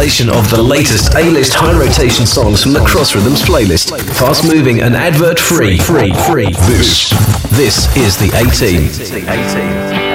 presentation of the latest A-list high rotation songs from the Cross Rhythms playlist. Fast moving and advert free. This is the A-Team.